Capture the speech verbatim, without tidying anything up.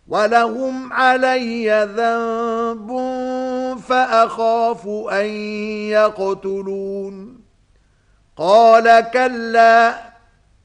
وَلَهُمْ عَلَيَّ ذَنبٌ فَأَخَافُ أَن يَقْتُلُونِ قَالَ كَلَّا